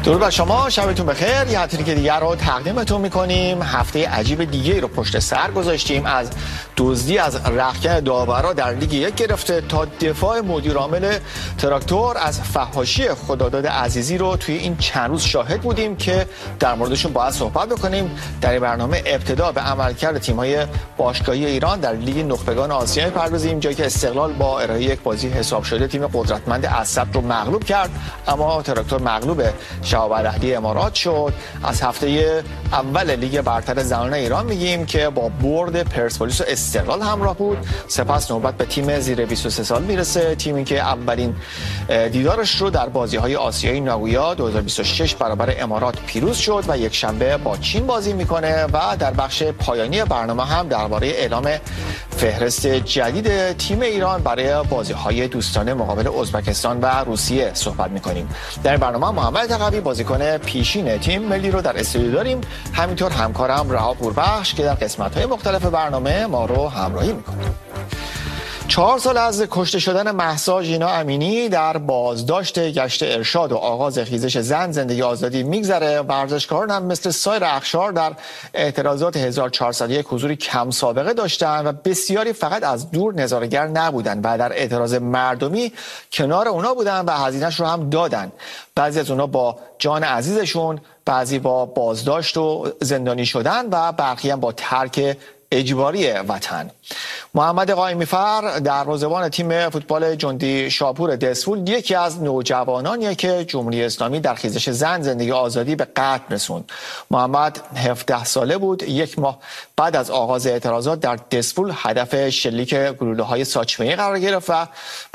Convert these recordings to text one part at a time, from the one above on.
درود بر شما، شبتون بخیر. یه هفته دیگه رو تقدیمتون میکنیم. هفته عجیب دیگه رو پشت سر گذاشتیم، از دزدی از رختکن داورا در لیگ یک گرفته تا دفاع مدیر عامل تراکتور از فحاشی خداداد عزیزی رو توی این چند روز شاهد بودیم که در موردشون باید صحبت بکنیم. در این برنامه ابتدا به عملکرد تیم‌های باشگاهی ایران در لیگ نخبگان آسیا می‌پردازیم، جایی که استقلال با ارائه یک بازی حساب شده تیم قدرتمند اسد رو مغلوب کرد، اما تراکتور مغلوب شهاب الاهلی امارات شد. از هفته اول لیگ برتر زنان ایران میگیم که با برد پرسپولیس و استقلال همراه بود. سپس نوبت به تیم زیر 23 سال میرسه، تیمی که اولین دیدارش رو در بازی‌های آسیایی ناگویا 2026 برابر امارات پیروز شد و یک شنبه با چین بازی میکنه. و در بخش پایانی برنامه هم درباره اعلام فهرست جدید تیم ایران برای بازی‌های دوستانه مقابل ازبکستان و روسیه صحبت میکنیم. در برنامه محمد تقوی بازیکن پیشین تیم ملی رو در استودیو داریم، همینطور همکارم رها پوربخش که در قسمت‌های مختلف برنامه ما رو همراهی میکنه. 4 سال از کشته شدن مهسا ژینا امینی در بازداشت گشت ارشاد و آغاز خیزش زن زندگی آزادی میگذره. ورزشکاران هم مثل سایر اقشار در اعتراضات 1401 حضوری کم سابقه داشتن و بسیاری فقط از دور نظاره‌گر نبودن و در اعتراض مردمی کنار اونا بودن و هزینه‌اش رو هم دادن. بعضی از اونا با جان عزیزشون، بعضی با بازداشت و زندانی شدن و برخی هم با ترک اجباری وطن. محمد قائمی‌فر دروازه‌بان تیم فوتبال جندی شاپور دسفول یکی از نوجوانانیه که جمهوری اسلامی در خیزش زن زندگی آزادی به قتل رسوند. محمد 17 ساله بود. یک ماه بعد از آغاز اعتراضات در دسفول هدف شلیک گلوله‌های ساچمه‌ای قرار گرفت و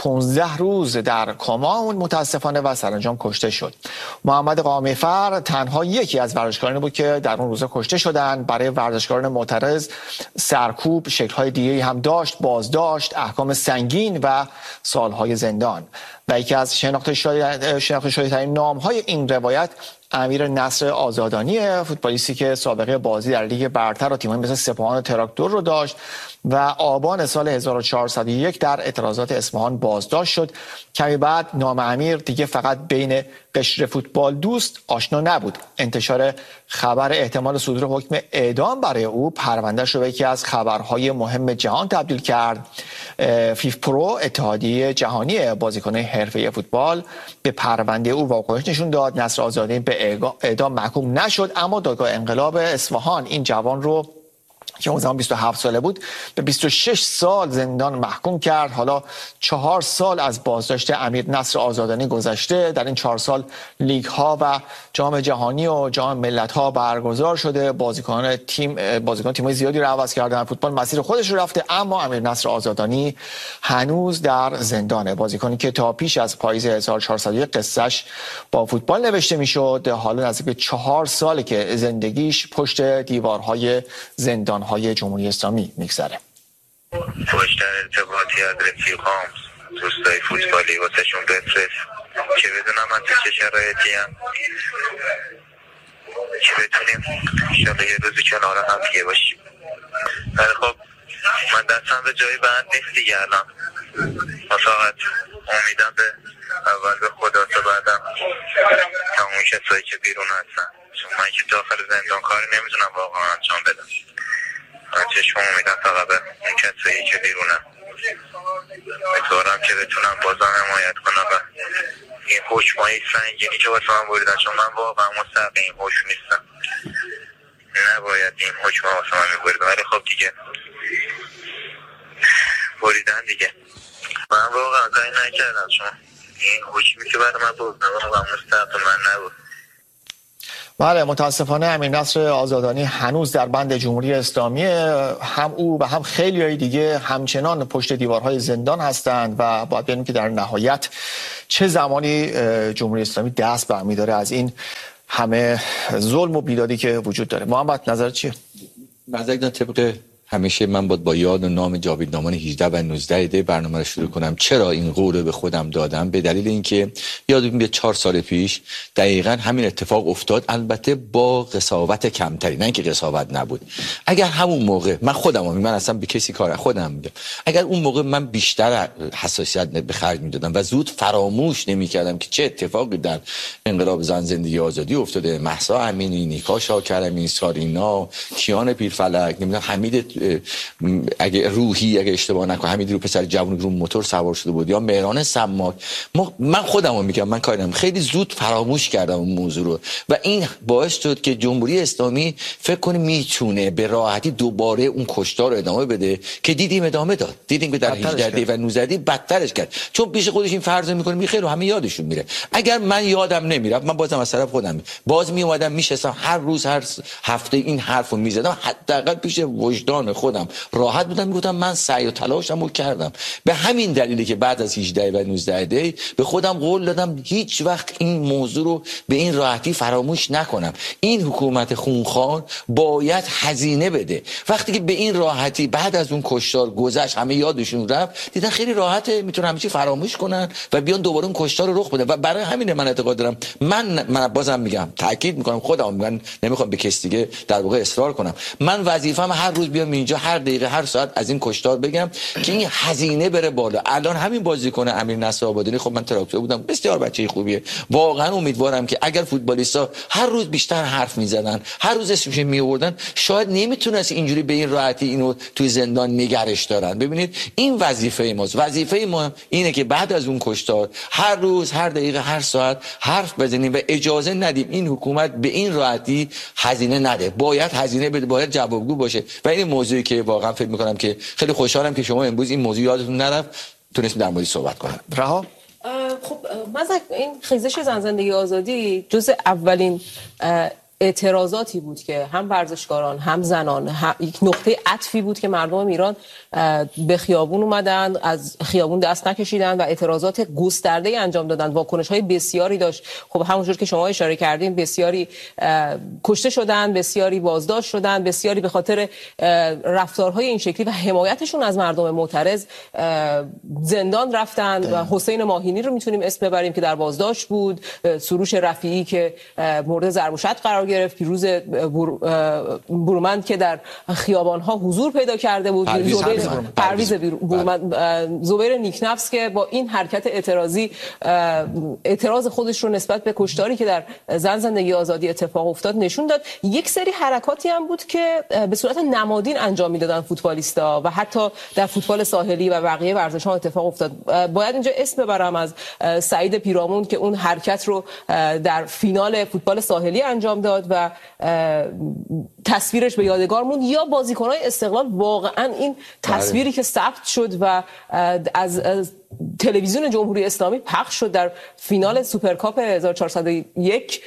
15 روز در کما موند متاسفانه و سرانجام کشته شد. محمد قائمی‌فر تنها یکی از ورزشکارانی بود که در اون روزا کشته شدند. برای ورزشکاران معترض سرکوب شکل‌های دیگه‌ای هم داشت: بازداشت، احکام سنگین و سالهای زندان. و یکی از شناخته شده‌ترین نام‌های این روایت امیر نصر آزادانی، فوتبالیستی که سابقه بازی در لیگ برتر و تیم‌های مثل سپاهان و تراکتور رو داشت و آبان سال 1401 در اعتراضات اصفهان بازداشت شد. کمی بعد نام امیر دیگه فقط بین قشر فوتبال دوست آشنا نبود. انتشار خبر احتمال صدور حکم اعدام برای او پروندهش رو به یکی از خبرهای مهم جهان تبدیل کرد. فیف پرو، اتحادیه جهانی بازیکنان حرفه‌ای فوتبال، به پرونده او واکنش نشون داد. نصر آزادی به اعدام محکوم نشد، اما دادگاه انقلاب اصفهان این جوان رو که اون زمان 27 ساله بود به 26 سال زندان محکوم کرد. حالا 4 سال از بازداشت امیر نصر آزادانی گذشته. در این 4 سال لیگ ها و جام جهانی و جام ملت ها برگزار شده. بازیکنان تیم‌های زیادی رو عوض کردن. فوتبال مسیر خودش رو رفته، اما امیر نصر آزادانی هنوز در زندانه. بازیکنی که تا پیش از پاییز 1401 قصه‌اش با فوتبال نوشته میشد، حالا نزدیک 4 ساله که زندگیش پشت دیوارهای زندان‌های جمهوری اسلامی میگذره. پشت ارتباطی از رفیقام، دوستای فوتبالی واسهشون بفرست که بدونم من تو چه شرایطی هم، که بتونیم انشالله یه روزی کنار هم دیگه باشیم. ولی خب من دستم به جایی بند نیست دیگه. الان فقط امیدم به اول به خدا تا بعدم تمام کسایی که بیرون هستن، چون من که داخل زندان کاری نمیتونم واقعا انجام بدم. من چشم امیدم فقط به اون کسایی که بیرونم، امیدوارم که بتونم بازم حمایت کنم و این حکمای سنگینی که واسه من بریدن، چون من واقعا مستحق این حکم نیستم، نباید این حکم واسه من میبریدن، ولی خب دیگه بریدن دیگه. من واقعا کاری نکردم، چون این حکمی که برای من بریدن واقعا مستحق من نبود. بله، متاسفانه امیر نصر آزادانی هنوز در بند جمهوری اسلامی. هم او و هم خیلی‌های دیگه همچنان پشت دیوارهای زندان هستند و باید ببینیم که در نهایت چه زمانی جمهوری اسلامی دست برمی‌داره از این همه ظلم و بیدادی که وجود داره. محمد، نظر چیه؟ نظر طبق همیشه من با یاد و نام جاویدنامان 18 و 19 دی برنامه رو شروع کنم. چرا این قول به خودم دادم؟ به دلیل اینکه یادم میاد 4 سال پیش دقیقاً همین اتفاق افتاد، البته با قساوت کمتری، نه اینکه قساوت نبود. اگر همون موقع من اصلا به کسی کار خودم میگم، اگر اون موقع من بیشتر حساسیت به خرج میدادم و زود فراموش نمیکردم که چه اتفاقی در انقلاب زن زندگی آزادی افتاده، مهسا امینی، نیکا شاکرمی، سارینا، کیان پیرفلک، نمیدونم حمید اگه اشتباه نکنم حمید رو پسر جوون رو موتور سوار شده بود، یا مهران سماک، من خودمو میگم من کاریدم خیلی زود فراموش کردم اون موضوع رو و این باعث شد که جمهوری اسلامی فکر کنه میتونه به راحتی دوباره اون کشتار رو ادامه بده که دیدیم ادامه داد. دیدیم که در 18 دی و 19 دی بدترش کرد، چون پیش خودش این فرض میکنه میخیر و همه یادشون میره. اگر من یادم نمیرفت من بازم از طرف خودم باز می اومدم میشستم هر روز هر هفته این حرفو میزدم، حداقل پیش وجدان خودم راحت بودم، میگفتم من سعی و تلاشمو کردم. به همین دلیلی که بعد از 18 و 19 دی به خودم قول دادم هیچ وقت این موضوع رو به این راحتی فراموش نکنم. این حکومت خونخوار باید هزینه بده. وقتی که به این راحتی بعد از اون کشتار گذشت همه یادشون رفت، دیدن خیلی راحته میتونن همه چی فراموش کنن و بیان دوباره اون کشتار رو رخ بدن. و برای همین من اعتقاد دارم، من بازم میگم تاکید میکنم، خودم میگم نمیخوام به کسی دیگه در واقع اصرار کنم، من وظیفه‌م هر روز بیام اینجا هر دقیقه هر ساعت از این کشتار بگم که این هزینه بره بالا. الان همین بازیکن امیر نصرآبادانی، خب من تراکتور بودم، بسیار بچه خوبیه، واقعا امیدوارم که اگر فوتبالیستا هر روز بیشتر حرف میزدن، هر روز اسمش میآوردن، شاید نمیتونست اینجوری به این راحتی اینو توی زندان نگرش دارن. ببینید این وظیفه ماست. وظیفه ما اینه که بعد از اون کشتار هر روز هر دقیقه هر ساعت حرف بزنیم و اجازه ندیم این حکومت به این راحتی هزینه نده. باید هزینه بده، باید جوابگو باشه. و این موضوعی که واقعا فکر میکنم که خیلی خوشحالم که شما امروز این موضوع یادتون نرفت تونستیم در موردش صحبت کنیم. رها خب مثلا این خیزش زن زندگی آزادی جز اولین اعتراضاتی بود که هم ورزشکاران هم زنان یک نقطه عطفی بود که مردم ایران به خیابون اومدن، از خیابون دست نکشیدن و اعتراضات گسترده‌ای انجام دادن. واکنش‌های بسیاری داشت. خب همونجور که شما اشاره کردین بسیاری کشته شدن، بسیاری بازداشت شدن، بسیاری به خاطر رفتارهای این شکلی و حمایتشون از مردم معترض زندان رفتن. و حسین ماهینی رو میتونیم اسم ببریم که در بازداشت بود، سروش رفیعی که مورد ضرب و شتم قرار گرفت، پیروز برومند که در خیابان‌ها حضور پیدا کرده بود، پرویز برومند، زبیر نیکنفس که با این حرکت اعتراضی اعتراض خودش رو نسبت به کشتاری که در زن زندگی آزادی اتفاق افتاد نشون داد. یک سری حرکاتی هم بود که به صورت نمادین انجام میدادن فوتبالیستا و حتی در فوتبال ساحلی و بقیه ورزش‌ها اتفاق افتاد. باید اینجا اسم ببرم از سعید پیرامون که اون حرکت رو در فینال فوتبال ساحلی انجام داد و تصویرش به یادگار موند، یا بازیکن‌های استقلال. واقعا این تصویری که ثبت شد و از تلویزیون جمهوری اسلامی پخش شد در فینال سوپرکاپ 1401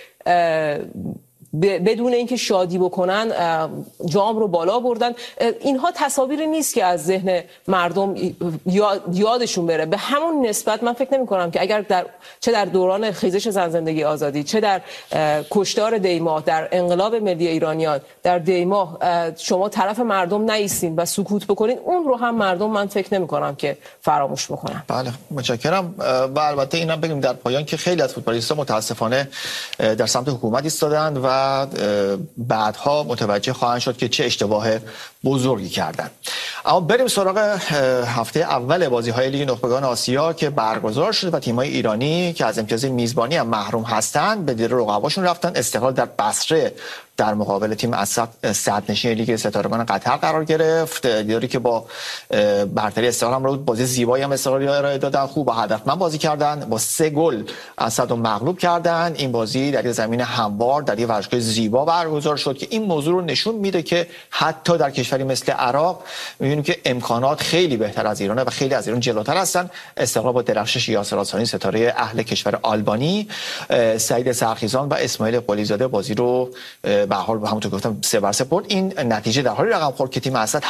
بدون اینکه شادی بکنن جام رو بالا بردن. اینها تصاویری نیست که از ذهن مردم یادشون بره. به همون نسبت من فکر نمی کنم که اگر چه در دوران خیزش زن زندگی آزادی، چه در کشتار دیماه، در انقلاب ملی ایرانیان در دیماه شما طرف مردم نایستین و سکوت بکنین، اون رو هم مردم من فکر نمی کنم که فراموش بکنن. بله متشکرم. و البته اینم بگیم در پایان که خیلی از فوتبالیست‌ها متاسفانه در سمت حکومت ایستادند و بعدها متوجه خواهند شد که چه اشتباه بزرگی کردن. اما بریم سراغ هفته اول بازی‌های لیگ نخبگان آسیا که برگزار شد و تیم‌های ایرانی که از امتیاز میزبانی هم محروم هستند به دیر رقباشون رفتن. استقلال در بصره در مقابل تیم صدرنشین لیگ ستارگان قطر قرار گرفت. دیداری که با برتری استقلال هم رو بازی زیبایی هم استقلالی ارائه دادن، خوب و هدفمند بازی کردن، با 3 گل اسد رو مغلوب کردن. این بازی در زمین هموار در یه ورزشگاه زیبا برگزار شد که این موضوع رو نشون میده که حتی در کشوری مثل عراق می‌بینیم که امکانات خیلی بهتر از ایرانه و خیلی از ایران جلوتر هستن. استقلال با درخشش یاسر آسانی ستاره اهل کشور آلبانی، سعید سرخیزان و اسماعیل قلیزاده بازی رو به هر حال همونطور گفتم 3-3 برد. این نتیجه در حالی رقم خورد که تیم اسد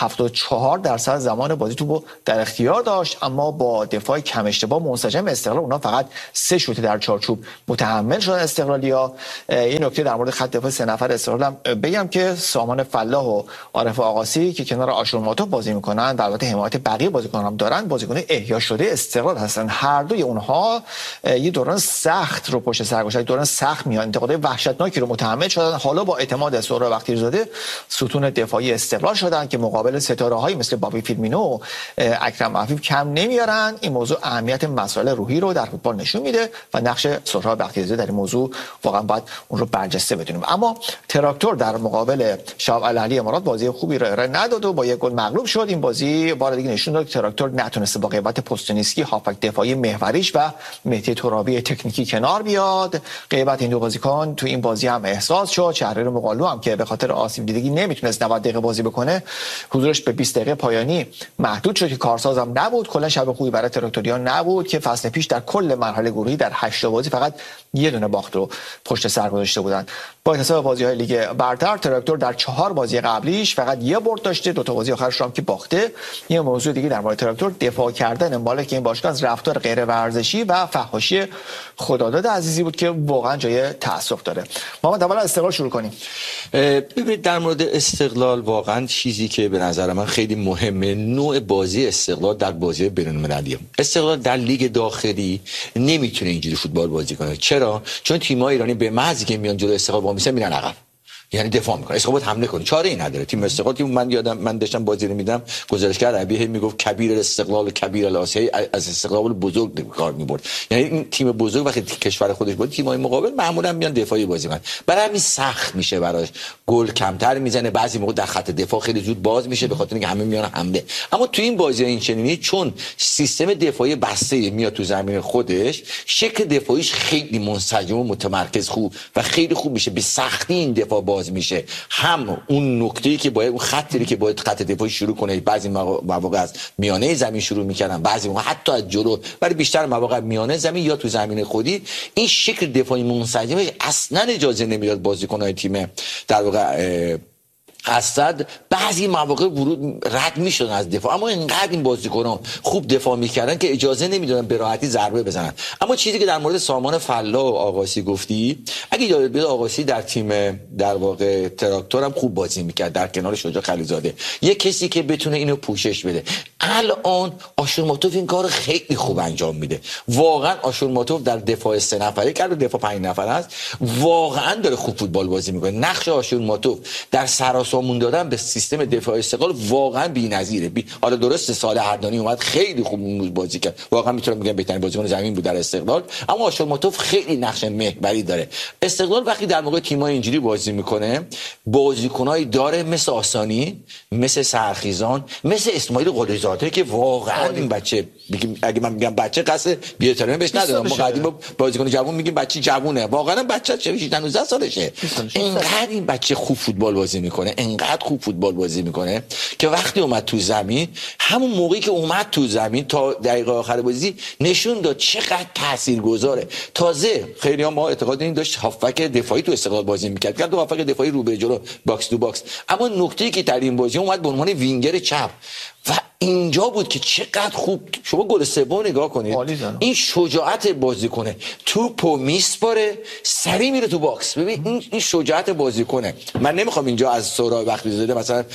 74% زمان بازی توپو در اختیار داشت، اما با دفاع کم اشتباه منسجم استقلال اونا فقط 3 شوت در چارچوب متحمل شدن استقلالیا. این نکته در مورد خط دفاع 3 نفر استقلال بگم که سامان فلاح و عارف آقاسی که کنار آشورماتوف بازی میکنن، در البته حمایت بقیه بازیکنان هم دارن، بازیکن احیا شده استقلال هستن. هر دوی اونها یه دوران سخت رو پشت سر گذاشتن، دوران سخت میان انتقادهای وحشتناکی رو متحمل شدن. حالا با اعتماد سهراب بختیاریزاده ستون دفاعی استقلال شدن که مقابل ستاره‌هایی مثل بابی فیرمینو و اکرم عفیف کم نمیارن. این موضوع اهمیت مسائل روحی رو در فوتبال نشون میده و نقش سهراب بختیاریزاده در این موضوع واقعا باید اون رو برجسته بدونیم. اما تراکتور در مقابل شاب الاهلی امارات بازی خوبی رو ارائه نداد و با یک گل مغلوب شد. این بازی بار دیگه نشون داد که تراکتور نتونسته با غیبت پوستنیسکی هافک دفاعی محوریش و مهدی ترابی تکنیکی کنار بیاد. غیبت این دو بازیکن تو این بازی هم احساس شد. شهریار مقالو هم که به خاطر آسیب دیدگی نمیتونست 90 دقیقه بازی بکنه، حضورش به 20 دقیقه پایانی محدود شد که کارساز هم نبود. کلا شب خوبی برای تراکتوریان نبود که فصل پیش در کل مرحله گروهی در 8 بازی فقط یه دونه باخت رو پشت سر گذاشته بودن. با حساب بازی‌های لیگ برتر تراکتور در 4 بازی قبلیش فقط یه برد داشته، 2 تا بازی آخرش هم که باخته. یه موضوع دیگه در مورد تراکتور دفاع کردن مالک این باشگاه از رفتار غیر ورزشی و فحاشی خداداد عزیزی بود که واقعا جای تأسف داره. محمد اول استقلال شروع کنیم. ببینید در مورد استقلال واقعا چیزی که به نظر من خیلی مهمه نوع بازی استقلال در بازی بین‌المللیه. استقلال در لیگ داخلی نمیتونه اینجوری فوتبال بازی کنه. چرا؟ چون تیم‌های ایرانی به محضی که میان جلوی استقلال وامیسن میرن عقب، یعنی دفاع میکنه. استقلال باید حمله کنه، چاره ای نداره. تیم استقلال تیم من یادم من داشتم بازی رو میدم، گزارشگر عربی میگفت کبیر استقلال کبیر الاسیای، از استقلال بزرگ کار میبرد. یعنی این تیم بزرگ وقتی کشور خودش بود تیم‌های مقابل معمولا میان دفاعی بازی کنن، برای همین سخت میشه براش، گل کمتر میزنه، بعضی موقع در خط دفاع خیلی زود باز میشه به خاطر اینکه همه میان حمله. اما تو این بازی این چنینی چون سیستم دفاعی بسته میاد تو زمین خودش، شکل دفاعیش خیلی منسجم و متمرکز خوب و خیلی خوب میشه، به سختی این دفاع باز میشه. هم اون نکته‌ای که باید اون خطی که باید خط دفاعی شروع کنه، بعضی مواقع از میانه زمین شروع میکردن، بعضی موقع حتی از جلو، ولی بیشتر مواقع میانه زمین یا تو زمین خودی. این شکل دفاعی منسجمش اصلا اجازه نمیداد بازیکن‌های تیم در واقع اسد بعضی مواقع ورود رد میشدن از دفاع، اما اینقدر این بازیکنان خوب دفاع میکردن که اجازه نمیدادن به راحتی ضربه بزنن. اما چیزی که در مورد سامان فلاح و آقاسی گفتی، اگه یاد بیاد آقاسی در تیم در واقع تراکتور هم خوب بازی میکرد در کنار شجاع خلیزاده، یه کسی که بتونه اینو پوشش بده. الان آشورماتوف این کارو خیلی خوب انجام میده. واقعا آشورماتوف در دفاع 3 نفره کرد، دفاع 5 نفره است، واقعا داره خوب فوتبال بازی میکنه. نقش آشورماتوف در سامون دادن به سیستم دفاع استقلال واقعا بی‌نظیره. حالا درست سال اردانی اومد خیلی خوب بازی کرد، واقعا میتونم بگم بهترین بازیکن زمین بود در استقلال، اما آشورماتوف خیلی نقش محوری داره. استقلال وقتی در موقع تیم‌های اینجوری بازی میکنه، بازیکنایی داره مثل آسانی، مثل سرخیزان، مثل اسماعیل قلیزاده که واقعا این بچه اگه من میگم بچه قصد بی‌احترامی بهش ندارم، ما قدیم بازیکن جوان میگیم بچه جوونه، واقعا بچه 18 سالشه. اینقدر این بچه خوب فوتبال بازی میکنه، انقدر خوب فوتبال بازی میکنه که وقتی اومد تو زمین، همون موقعی که اومد تو زمین تا دقیقه آخر بازی نشون داد چقدر تاثیرگذاره. تازه خیلی ما اعتقاد این داشت هافک دفاعی تو استقلال بازی میکرد، کرد هافک دفاعی رو به جلو باکس تو باکس، اما نکته‌ای که در این بازی اومد به عنوان وینگر چپ و اینجا بود که چقدر خوب. شما گل سوم نگاه کنید، این شجاعت بازیکنه، توپو میسپاره سری میره تو باکس. ببین این شجاعت بازیکنه. من نمیخوام اینجا از سهراب بختیاریزاده مثلا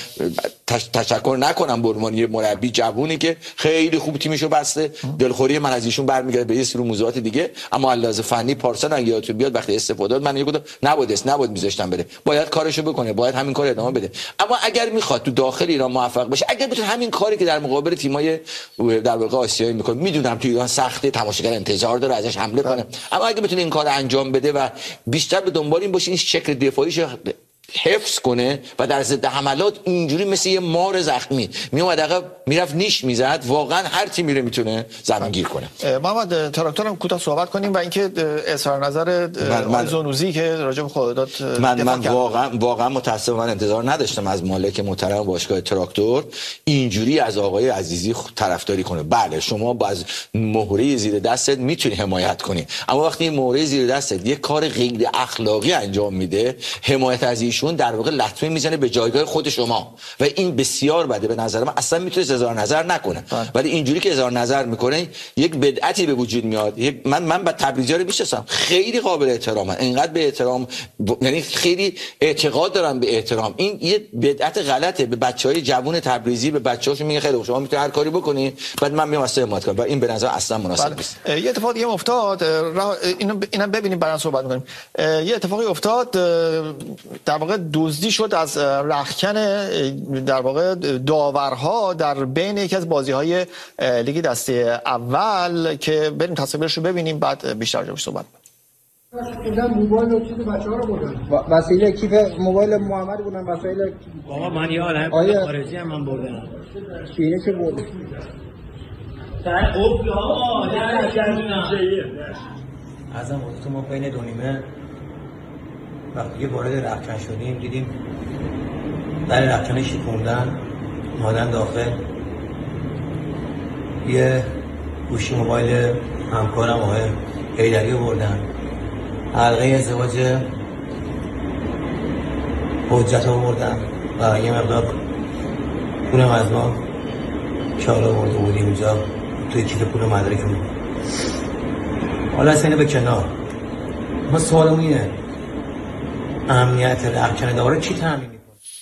تشکر نکنم به عنوان یه مربی جوونی که خیلی خوب تیمشو بسته، دلخوری من از ایشون برمیگرده به یه سری موضوعات دیگه، اما علاوه فنی پارسال اگه یادتون بیاد وقتی استفاده داد من یه گفتم نباید میذاشتم بره، باید کارشو بکنه، باید همین کارو ادامه بده. اما اگر میخواد تو داخل ایران موفق بشه، اگر بتونه همین کاری که در مقابل تیمای در واقع آسیایی میکنه، میدونم تو ایران سخته، تماشاگر انتظار داره ازش حمله کنه، اما اگه بتونه این کارو انجام بده و بیشتر به دنبال این باشه این شکل دفاعیش حفظ کنه و در ضد حملات اینجوری مثل یه مار زخمی میومد عقب میرفت نیش میزد، واقعا هر تیمی رو میتونه زمین گیر کنه. محمد تراکتورم کوتاه صحبت کنیم و اینکه اظهار نظر زنوزی که راجع به خداداد من واقعا متاسفم، من انتظار نداشتم از مالک محترم باشگاه تراکتور اینجوری از آقای عزیزی طرفداری کنه. بله شما باز مهره زیر دستت میتونی حمایت کنی، اما وقتی مهره زیر دستت یه کار غیر اخلاقی انجام میده، حمایت از ایشون در واقع لطمه میزنه به جایگاه خود شما و این بسیار بده. به نظر من اصلا میتونه اظهار نظر نکنه، ولی اینجوری که اظهار نظر میکنه یک بدعتی به وجود میاد. من با تبریزی‌ها رو میشناسم، خیلی قابل احترامن، اینقدر به احترام، یعنی خیلی اعتقاد دارن به احترام. این یه بدعت غلطه. به بچهای جوان تبریزی به بچه‌هاشون میگه خیلی شما میتونید هر کاری بکنید، بعد من میام واسه حمایت کنم و این به نظر اصلا مناسب نیست. یه اتفاق دیگه افتاد، اینا ببینیم بعداً صحبت می‌کنیم. یه اتفاقی افتاد، در واقع دزدی شد از رختکن در واقع داورها در بین یکی از بازی‌های لیگ دسته اول که بریم تصاویرش رو ببینیم بعد بیشتر راجعش صحبت کنیم. دیدم موبایل و چیز بچه‌ها رو بردن. وسیله کیف موبایل محمد بودن، وسایل بابا من یه عالم خارجی هم من بردم. اینه که برد. اوه آقا نه ازم تو ما بین دو نیمه وقتی که وارد رختکن شدیم دیدیم در رختکن شکوندن اومدن داخل. یه گوشی موبایل همکارم آقای حیدری بردن، حلقه ازدواج حجت رو بردن و یه مقدار پولم از ما که حالا برده بودیم اینجا توی کیف پول مدرکمون. حالا از اینه به کنار، ما سوالمون اینه امنیت رختکن داورا کی تامین میکنه؟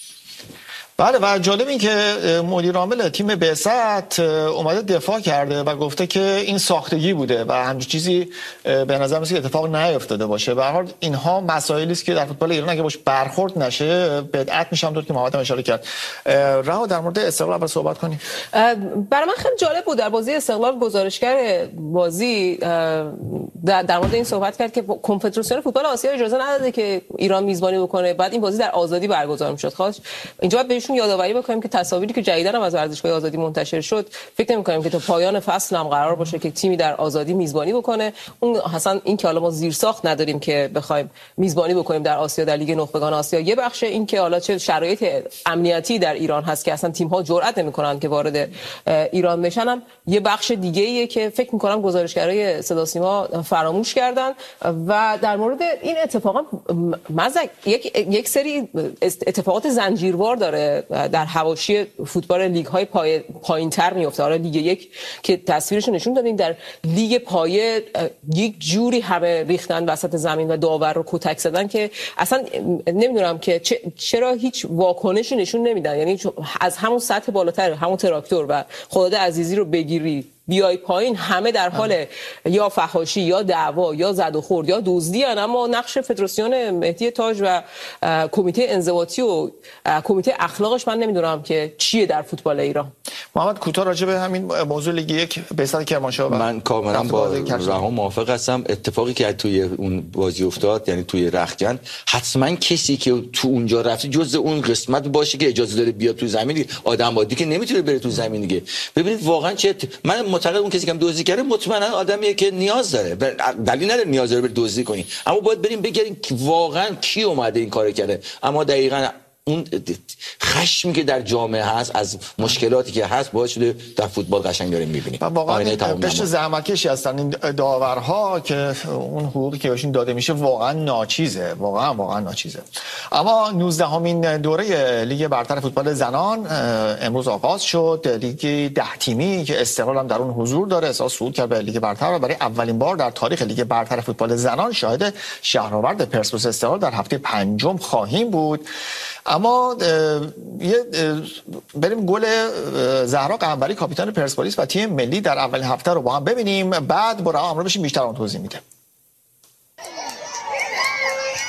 بله، و جالب این که مدیر عامل تیم بعثت اومده دفاع کرده و گفته که این ساختگی بوده و همچین چیزی به نظر میاد اتفاق نیفتاده باشه. به هر حال اینها مسائلی است که در فوتبال ایران اگه باش برخورد نشه بدعت میشه، همونطور که محمد هم اشاره کرد. رها در مورد استقلال اول صحبت کنیم. برای من خیلی جالب بود در بازی استقلال گزارشگر بازی در مورد این صحبت کرد که کنفدراسیون فوتبال آسیا اجازه نداده که ایران میزبانی بکنه، بعد این بازی در آزادی برگزار میشد. خاص اینجا بهشون یادآوری بکنیم که تصاویری که جدیداً هم از ورزشگاه آزادی منتشر شد فکر نمی‌کنیم که تا پایان فصل هم قرار باشه که تیمی در آزادی میزبانی بکنه. اون اصلا این که حالا ما زیرساخت نداریم که بخوایم میزبانی بکنیم در آسیا، در لیگ نخبگان آسیا. یه بخش این که حالا چه شرایط امنیتی در ایران هست که اصلا تیم‌ها جرئت نمی‌کنن که وارد ایران بشن، هم یه بخش دیگه‌ایه که فکر می‌کنم گزارشگرای صدا سیما فراموش کردن. و در مورد این اتفاقا مزک یک سری اتفاقات زنجیروار داره در حواشی فوتبال لیگ‌های پایین‌تر میفته. حالا لیگ یک که تصویرش نشون دادیم، در لیگ پایه یک جوری همه ریختن وسط زمین و داور رو کتک زدن که اصلا نمیدونم که چرا هیچ واکنشی نشون نمیدن. یعنی از همون سطح بالاتر، همون تراکتور و خداد عزیزی رو بگیری بیای پایین، همه در حال یا فحاشی یا دعوا یا زد و خورد یا دزدی ان. اما نقش فدراسیون مهدی تاج و کمیته انضباطی و کمیته اخلاقش من نمیدونم که چیه در فوتبال ایران. محمد کوتاه راجع به همین موضوع لیگ یک بعثت کرمانشاه من کاملا با رها موافق هستم. اتفاقی که توی اون بازی افتاد، یعنی توی رختکن، حتما کسی که تو اونجا رفته جزء اون قسمت باشه که اجازه داره بیاد تو زمین. آدم عادی که نمیتونه بره تو زمین دیگه. ببینید واقعا چه من معتقد اون کسی که دزدی کرده مطمئنا آدمیه که نیاز داره، دلیل نداره نیاز داره بره دزدی کنی، اما باید بریم بگردیم واقعا کی اومده این کارو کرده. اما دقیقاً اون خشمی که در جامعه هست از مشکلاتی که هست باعث شده در فوتبال قشنگ داریم می‌بینیم. واقعا قشن زحمتکشی هستن این داورها که اون حقوقی که بهشون داده میشه واقعا ناچیزه، واقعا ناچیزه. اما 19مین دوره لیگ برتر فوتبال زنان امروز آغاز شد. لیگ 10 تیمی که استقلال هم در اون حضور داره احساس صعود کرد به لیگ برتر و برای اولین بار در تاریخ لیگ برتر فوتبال زنان شاهد شهرآورد پرسپولیس استقلال در هفته پنجم خواهیم بود. اما بریم گل زهرا قنبری کاپیتان پرسپولیس و تیم ملی در اول هفته رو با هم ببینیم، بعد با رها همراه بشیم بیشتر اون توضیح میده.